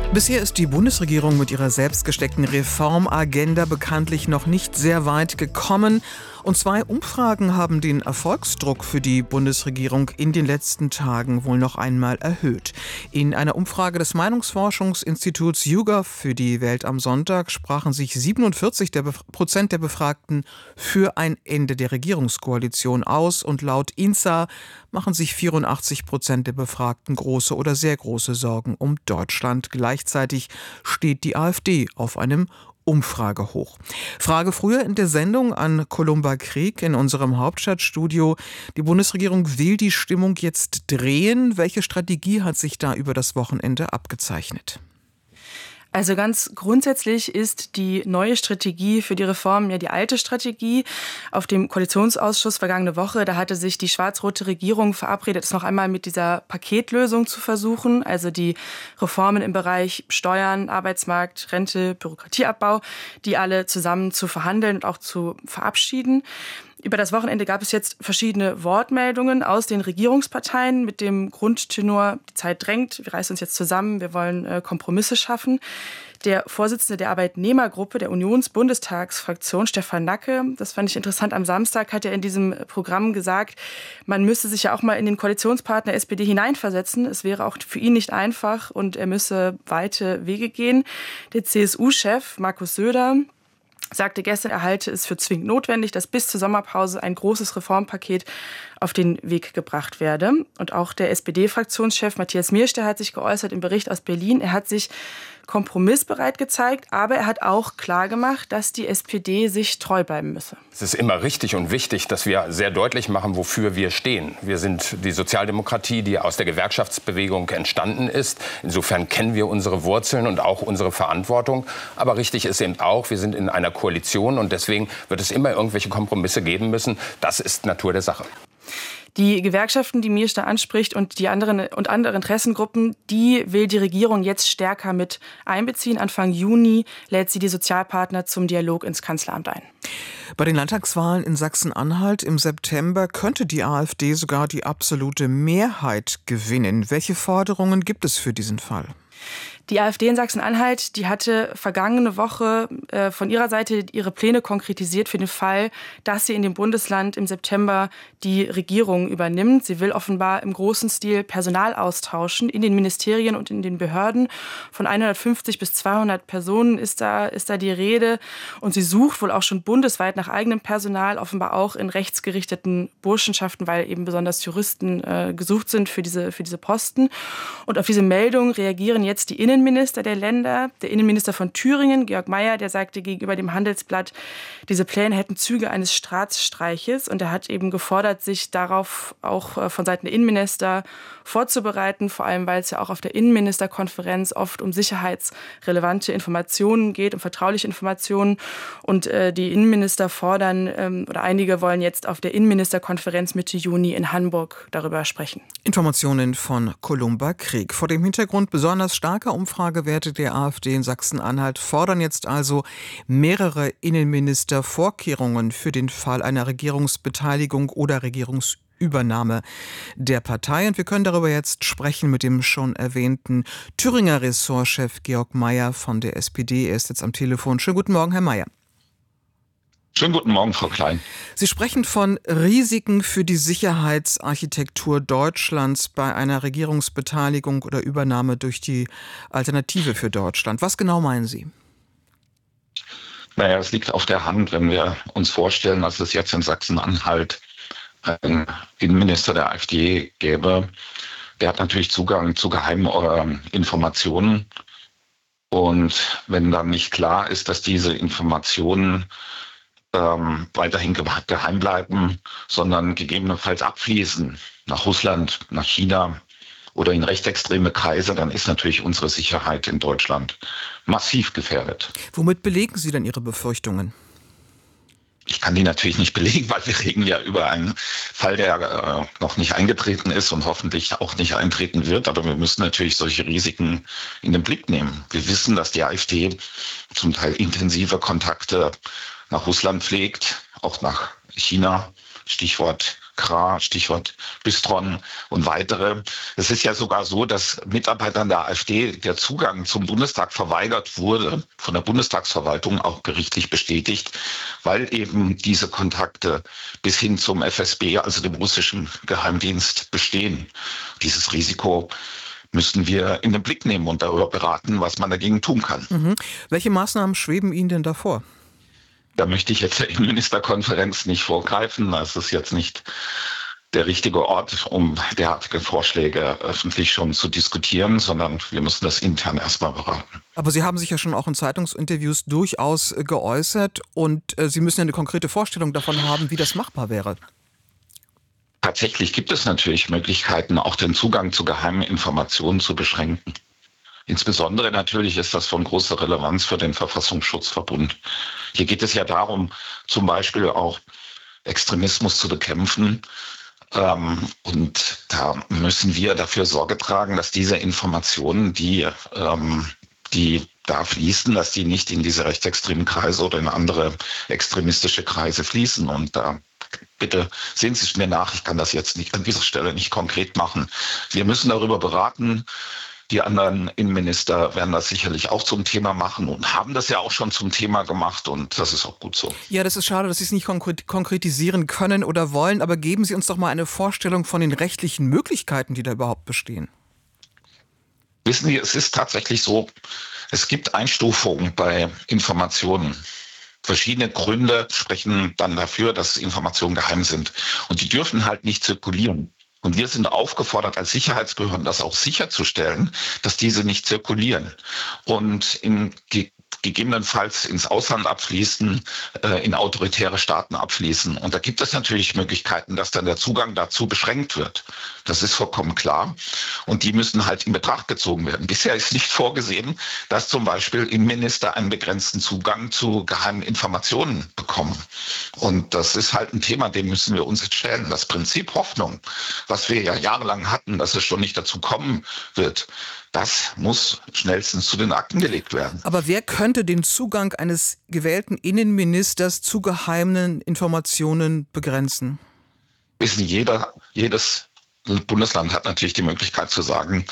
Bisher ist die Bundesregierung mit ihrer selbst gesteckten Reformagenda bekanntlich noch nicht sehr weit gekommen. Und 2 Umfragen haben den Erfolgsdruck für die Bundesregierung in den letzten Tagen wohl noch einmal erhöht. In einer Umfrage des Meinungsforschungsinstituts YouGov für die Welt am Sonntag sprachen sich 47% der Befragten für ein Ende der Regierungskoalition aus. Und laut INSA machen sich 84% der Befragten große oder sehr große Sorgen um Deutschland. Gleichzeitig steht die AfD auf einem Umfragehoch. Frage früher in der Sendung an Columba Krieg in unserem Hauptstadtstudio. Die Bundesregierung will die Stimmung jetzt drehen. Welche Strategie hat sich da über das Wochenende abgezeichnet? Also ganz grundsätzlich ist die neue Strategie für die Reform ja die alte Strategie. Auf dem Koalitionsausschuss vergangene Woche, da hatte sich die schwarz-rote Regierung verabredet, es noch einmal mit dieser Paketlösung zu versuchen. Also die Reformen im Bereich Steuern, Arbeitsmarkt, Rente, Bürokratieabbau, die alle zusammen zu verhandeln und auch zu verabschieden. Über das Wochenende gab es jetzt verschiedene Wortmeldungen aus den Regierungsparteien mit dem Grundtenor: Die Zeit drängt, wir reißen uns jetzt zusammen, wir wollen Kompromisse schaffen. Der Vorsitzende der Arbeitnehmergruppe der Unionsbundestagsfraktion, Stefan Nacke, das fand ich interessant, am Samstag hat er in diesem Programm gesagt, man müsse sich ja auch mal in den Koalitionspartner SPD hineinversetzen. Es wäre auch für ihn nicht einfach und er müsse weite Wege gehen. Der CSU-Chef Markus Söder sagte gestern, er halte es für zwingend notwendig, dass bis zur Sommerpause ein großes Reformpaket auf den Weg gebracht werde. Und auch der SPD-Fraktionschef Matthias Mierstecher hat sich geäußert im Bericht aus Berlin. Er hat sich kompromissbereit gezeigt, aber er hat auch klargemacht, dass die SPD sich treu bleiben müsse. Es ist immer richtig und wichtig, dass wir sehr deutlich machen, wofür wir stehen. Wir sind die Sozialdemokratie, die aus der Gewerkschaftsbewegung entstanden ist. Insofern kennen wir unsere Wurzeln und auch unsere Verantwortung. Aber richtig ist eben auch, wir sind in einer Koalition und deswegen wird es immer irgendwelche Kompromisse geben müssen. Das ist Natur der Sache. Die Gewerkschaften, die Mierstecher anspricht und die andere Interessengruppen, die will die Regierung jetzt stärker mit einbeziehen. Anfang Juni lädt sie die Sozialpartner zum Dialog ins Kanzleramt ein. Bei den Landtagswahlen in Sachsen-Anhalt im September könnte die AfD sogar die absolute Mehrheit gewinnen. Welche Forderungen gibt es für diesen Fall? Die AfD in Sachsen-Anhalt, die hatte vergangene Woche von ihrer Seite ihre Pläne konkretisiert für den Fall, dass sie in dem Bundesland im September die Regierung übernimmt. Sie will offenbar im großen Stil Personal austauschen in den Ministerien und in den Behörden. Von 150 bis 200 Personen ist da die Rede. Und sie sucht wohl auch schon bundesweit nach eigenem Personal, offenbar auch in rechtsgerichteten Burschenschaften, weil eben besonders Juristen gesucht sind für diese Posten. Und auf diese Meldung reagieren jetzt die Innenminister der Länder. Der Innenminister von Thüringen, Georg Mayer, der sagte gegenüber dem Handelsblatt, diese Pläne hätten Züge eines Staatsstreiches. Und er hat eben gefordert, sich darauf auch von Seiten der Innenminister vorzubereiten, vor allem weil es ja auch auf der Innenministerkonferenz oft um sicherheitsrelevante Informationen geht, um vertrauliche Informationen. Und die Innenminister fordern, oder einige wollen jetzt auf der Innenministerkonferenz Mitte Juni in Hamburg darüber sprechen. Informationen von Columba Krieg. Vor dem Hintergrund besonders starker Umfragewerte der AfD in Sachsen-Anhalt fordern jetzt also mehrere Innenminister Vorkehrungen für den Fall einer Regierungsbeteiligung oder Regierungsübernahme der Partei. Und wir können darüber jetzt sprechen mit dem schon erwähnten Thüringer Ressortchef Georg Mayer von der SPD. Er ist jetzt am Telefon. Schönen guten Morgen, Herr Mayer. Schönen guten Morgen, Frau Klein. Sie sprechen von Risiken für die Sicherheitsarchitektur Deutschlands bei einer Regierungsbeteiligung oder Übernahme durch die Alternative für Deutschland. Was genau meinen Sie? Naja, es liegt auf der Hand, wenn wir uns vorstellen, dass es jetzt in Sachsen-Anhalt einen Innenminister der AfD gäbe. Der hat natürlich Zugang zu geheimen Informationen. Und wenn dann nicht klar ist, dass diese Informationen weiterhin geheim bleiben, sondern gegebenenfalls abfließen nach Russland, nach China oder in rechtsextreme Kreise, dann ist natürlich unsere Sicherheit in Deutschland massiv gefährdet. Womit belegen Sie denn Ihre Befürchtungen? Ich kann die natürlich nicht belegen, weil wir reden ja über einen Fall, der noch nicht eingetreten ist und hoffentlich auch nicht eintreten wird. Aber wir müssen natürlich solche Risiken in den Blick nehmen. Wir wissen, dass die AfD zum Teil intensive Kontakte nach Russland pflegt, auch nach China, Stichwort Kra, Stichwort Bistron und weitere. Es ist ja sogar so, dass Mitarbeitern der AfD der Zugang zum Bundestag verweigert wurde, von der Bundestagsverwaltung auch gerichtlich bestätigt, weil eben diese Kontakte bis hin zum FSB, also dem russischen Geheimdienst, bestehen. Dieses Risiko müssen wir in den Blick nehmen und darüber beraten, was man dagegen tun kann. Mhm. Welche Maßnahmen schweben Ihnen denn davor? Da möchte ich jetzt der Innenministerkonferenz nicht vorgreifen. Das ist jetzt nicht der richtige Ort, um derartige Vorschläge öffentlich schon zu diskutieren, sondern wir müssen das intern erstmal beraten. Aber Sie haben sich ja schon auch in Zeitungsinterviews durchaus geäußert und Sie müssen ja eine konkrete Vorstellung davon haben, wie das machbar wäre. Tatsächlich gibt es natürlich Möglichkeiten, auch den Zugang zu geheimen Informationen zu beschränken. Insbesondere natürlich ist das von großer Relevanz für den Verfassungsschutzverbund. Hier geht es ja darum, zum Beispiel auch Extremismus zu bekämpfen. Und da müssen wir dafür Sorge tragen, dass diese Informationen, die da fließen, dass die nicht in diese rechtsextremen Kreise oder in andere extremistische Kreise fließen. Und da bitte sehen Sie es mir nach, ich kann das jetzt nicht an dieser Stelle nicht konkret machen. Wir müssen darüber beraten. Die anderen Innenminister werden das sicherlich auch zum Thema machen und haben das ja auch schon zum Thema gemacht und das ist auch gut so. Ja, das ist schade, dass Sie es nicht konkretisieren können oder wollen, aber geben Sie uns doch mal eine Vorstellung von den rechtlichen Möglichkeiten, die da überhaupt bestehen. Wissen Sie, es ist tatsächlich so, es gibt Einstufungen bei Informationen. Verschiedene Gründe sprechen dann dafür, dass Informationen geheim sind und die dürfen halt nicht zirkulieren. Und wir sind aufgefordert, als Sicherheitsbehörden das auch sicherzustellen, dass diese nicht zirkulieren und gegebenenfalls ins Ausland abfließen, in autoritäre Staaten abfließen. Und da gibt es natürlich Möglichkeiten, dass dann der Zugang dazu beschränkt wird. Das ist vollkommen klar. Und die müssen halt in Betracht gezogen werden. Bisher ist nicht vorgesehen, dass zum Beispiel Innenminister einen begrenzten Zugang zu geheimen Informationen bekommen. Und das ist halt ein Thema, dem müssen wir uns jetzt stellen. Das Prinzip Hoffnung, was wir ja jahrelang hatten, dass es schon nicht dazu kommen wird, das muss schnellstens zu den Akten gelegt werden. Aber wer könnte den Zugang eines gewählten Innenministers zu geheimen Informationen begrenzen? Wissen jedes Bundesland hat natürlich die Möglichkeit zu sagen,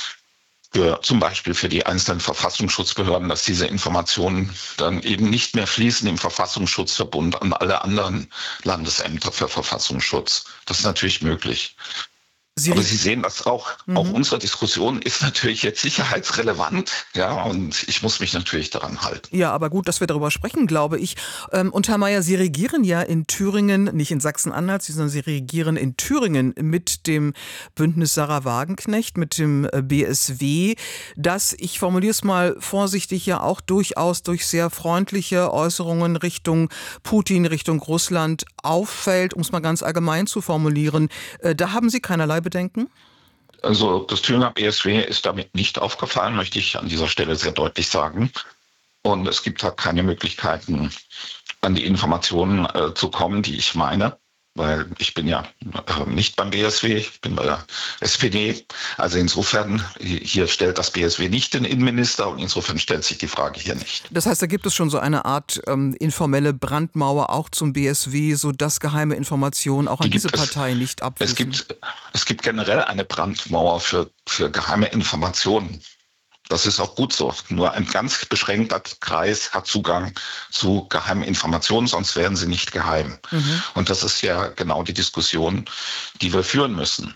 zum Beispiel für die einzelnen Verfassungsschutzbehörden, dass diese Informationen dann eben nicht mehr fließen im Verfassungsschutzverbund an alle anderen Landesämter für Verfassungsschutz. Das ist natürlich möglich. Aber Sie sehen das auch. Auch unsere Diskussion ist natürlich jetzt sicherheitsrelevant, ja, und ich muss mich natürlich daran halten. Ja, aber gut, dass wir darüber sprechen, glaube ich. Und Herr Mayer, Sie regieren ja in Thüringen, nicht in Sachsen-Anhalt, sondern Sie regieren in Thüringen mit dem Bündnis Sarah Wagenknecht, mit dem BSW, das, ich formuliere es mal vorsichtig, ja auch durchaus durch sehr freundliche Äußerungen Richtung Putin, Richtung Russland auffällt, um es mal ganz allgemein zu formulieren. Da haben Sie keinerlei Bedenken? Also das Thüringer BSW ist damit nicht aufgefallen, möchte ich an dieser Stelle sehr deutlich sagen. Und es gibt halt keine Möglichkeiten, an die Informationen zu kommen, die ich meine. Weil ich bin ja nicht beim BSW, ich bin bei der SPD. Also insofern, hier stellt das BSW nicht den Innenminister und insofern stellt sich die Frage hier nicht. Das heißt, da gibt es schon so eine Art informelle Brandmauer auch zum BSW, sodass geheime Informationen auch an diese Partei nicht abfließen. Es gibt generell eine Brandmauer für geheime Informationen. Das ist auch gut so. Nur ein ganz beschränkter Kreis hat Zugang zu geheimen Informationen, sonst wären sie nicht geheim. Und das ist ja genau die Diskussion, die wir führen müssen.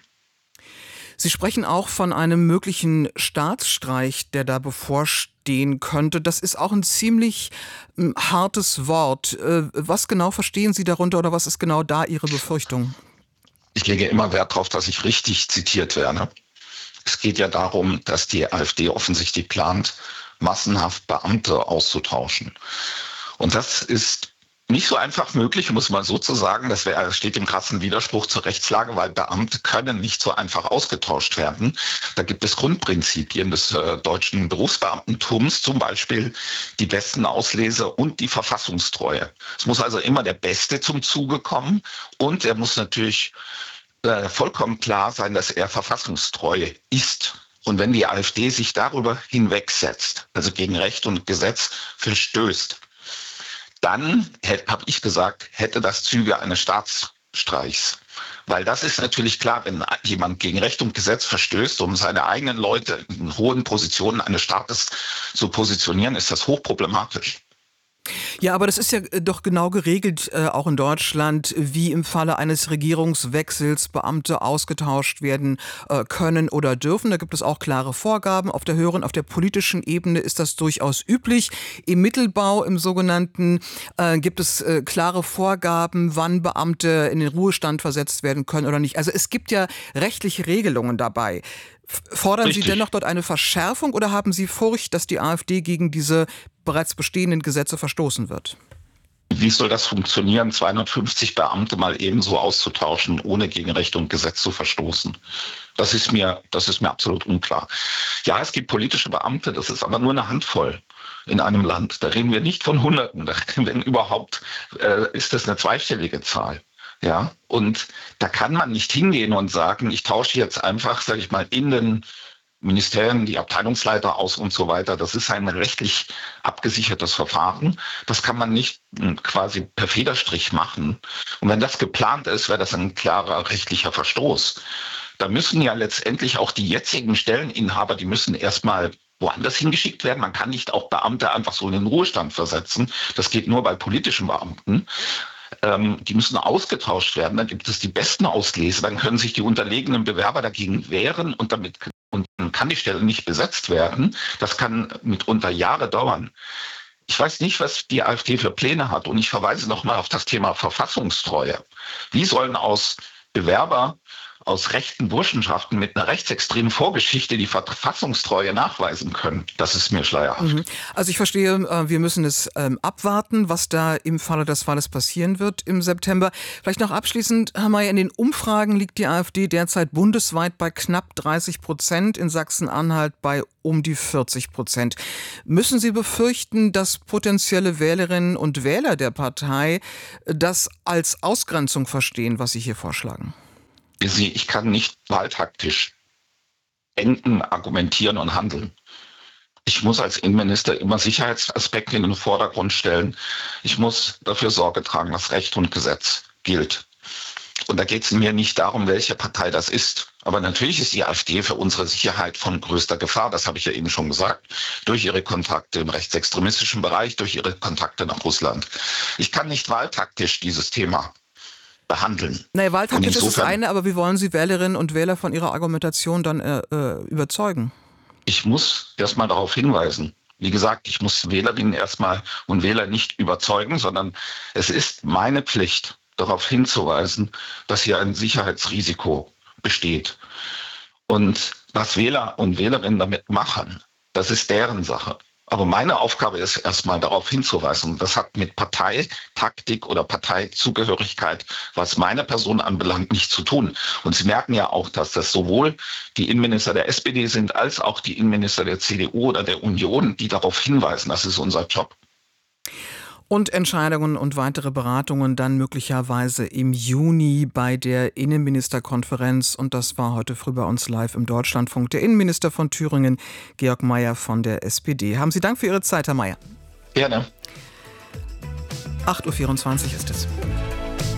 Sie sprechen auch von einem möglichen Staatsstreich, der da bevorstehen könnte. Das ist auch ein ziemlich hartes Wort. Was genau verstehen Sie darunter oder was ist genau da Ihre Befürchtung? Ich lege immer Wert darauf, dass ich richtig zitiert werde. Es geht ja darum, dass die AfD offensichtlich plant, massenhaft Beamte auszutauschen. Und das ist nicht so einfach möglich, muss man so zu sagen. Das steht im krassen Widerspruch zur Rechtslage, weil Beamte können nicht so einfach ausgetauscht werden. Da gibt es Grundprinzipien des deutschen Berufsbeamtentums, zum Beispiel die besten Auslese und die Verfassungstreue. Es muss also immer der Beste zum Zuge kommen und er muss natürlich vollkommen klar sein, dass er verfassungstreu ist. Und wenn die AfD sich darüber hinwegsetzt, also gegen Recht und Gesetz verstößt, dann, habe ich gesagt, hätte das Züge eines Staatsstreichs. Weil das ist natürlich klar, wenn jemand gegen Recht und Gesetz verstößt, um seine eigenen Leute in hohen Positionen eines Staates zu positionieren, ist das hochproblematisch. Ja, aber das ist ja doch genau geregelt, auch in Deutschland, wie im Falle eines Regierungswechsels Beamte ausgetauscht werden können oder dürfen. Da gibt es auch klare Vorgaben. Auf der höheren, auf der politischen Ebene ist das durchaus üblich. Im Mittelbau, im sogenannten, gibt es klare Vorgaben, wann Beamte in den Ruhestand versetzt werden können oder nicht. Also es gibt ja rechtliche Regelungen dabei. Fordern Richtig. Sie dennoch dort eine Verschärfung oder haben Sie Furcht, dass die AfD gegen diese bereits bestehenden Gesetze verstoßen wird? Wie soll das funktionieren, 250 Beamte mal ebenso auszutauschen, ohne gegen Recht und Gesetz zu verstoßen? Das ist mir absolut unklar. Ja, es gibt politische Beamte, das ist aber nur eine Handvoll in einem Land. Da reden wir nicht von Hunderten. Wenn überhaupt, ist das eine zweistellige Zahl. Ja, und da kann man nicht hingehen und sagen, ich tausche jetzt einfach, sage ich mal, in den Ministerien die Abteilungsleiter aus und so weiter. Das ist ein rechtlich abgesichertes Verfahren. Das kann man nicht quasi per Federstrich machen. Und wenn das geplant ist, wäre das ein klarer rechtlicher Verstoß. Da müssen ja letztendlich auch die jetzigen Stelleninhaber, die müssen erstmal woanders hingeschickt werden. Man kann nicht auch Beamte einfach so in den Ruhestand versetzen. Das geht nur bei politischen Beamten. Die müssen ausgetauscht werden. Dann gibt es die besten Ausleser. Dann können sich die unterlegenen Bewerber dagegen wehren und dann kann die Stelle nicht besetzt werden. Das kann mitunter Jahre dauern. Ich weiß nicht, was die AfD für Pläne hat. Und ich verweise nochmal auf das Thema Verfassungstreue. Wie sollen aus Bewerber aus rechten Burschenschaften mit einer rechtsextremen Vorgeschichte die Verfassungstreue nachweisen können? Das ist mir schleierhaft. Also ich verstehe, wir müssen es abwarten, was da im Falle des Falles passieren wird im September. Vielleicht noch abschließend, Herr Mayer, in den Umfragen liegt die AfD derzeit bundesweit bei knapp 30%, in Sachsen-Anhalt bei um die 40%. Müssen Sie befürchten, dass potenzielle Wählerinnen und Wähler der Partei das als Ausgrenzung verstehen, was Sie hier vorschlagen? Ich kann nicht wahltaktisch denken, argumentieren und handeln. Ich muss als Innenminister immer Sicherheitsaspekte in den Vordergrund stellen. Ich muss dafür Sorge tragen, dass Recht und Gesetz gilt. Und da geht es mir nicht darum, welche Partei das ist. Aber natürlich ist die AfD für unsere Sicherheit von größter Gefahr. Das habe ich ja eben schon gesagt. Durch ihre Kontakte im rechtsextremistischen Bereich, durch ihre Kontakte nach Russland. Ich kann nicht wahltaktisch dieses Thema behandeln. Naja, wahltaktisch ist das eine, aber wie wollen Sie Wählerinnen und Wähler von Ihrer Argumentation dann überzeugen? Ich muss erstmal darauf hinweisen. Wie gesagt, ich muss Wählerinnen erstmal und Wähler nicht überzeugen, sondern es ist meine Pflicht, darauf hinzuweisen, dass hier ein Sicherheitsrisiko besteht. Und was Wähler und Wählerinnen damit machen, das ist deren Sache. Aber meine Aufgabe ist erstmal darauf hinzuweisen. Das hat mit Parteitaktik oder Parteizugehörigkeit, was meine Person anbelangt, nichts zu tun. Und Sie merken ja auch, dass das sowohl die Innenminister der SPD sind, als auch die Innenminister der CDU oder der Union, die darauf hinweisen. Das ist unser Job. Und Entscheidungen und weitere Beratungen dann möglicherweise im Juni bei der Innenministerkonferenz. Und das war heute früh bei uns live im Deutschlandfunk der Innenminister von Thüringen, Georg Mayer von der SPD. Haben Sie Dank für Ihre Zeit, Herr Mayer. Gerne. 8:24 Uhr ist es.